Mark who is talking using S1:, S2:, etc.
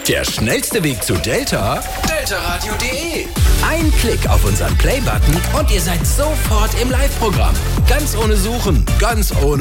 S1: Der schnellste Weg zu Delta? deltaradio.de. Ein Klick auf unseren Play-Button und ihr seid sofort im Live-Programm. Ganz ohne Suchen, ganz ohne